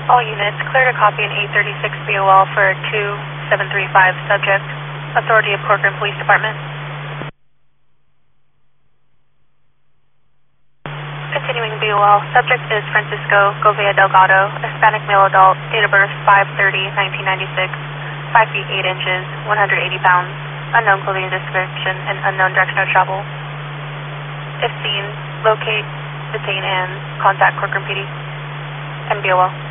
All units, clear to copy an 836 BOL for 2735 subject. Authority of Corcoran Police Department. Continuing BOL, subject is Francisco Govea Delgado, Hispanic male adult, date of birth 5/30/1996, 5 feet 8 inches, 180 pounds, unknown clothing description and unknown direction of travel. If seen, locate, detain, and contact Corcoran PD and BOL.